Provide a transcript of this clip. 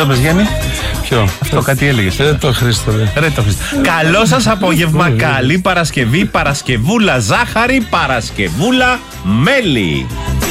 το πες, Γιάννη? Ποιο? Αυτό κάτι έλεγες. Ρε το Χρήστο. Καλό σας απόγευμα, καλή Παρασκευή, Παρασκευούλα ζάχαρη, Παρασκευούλα μέλι.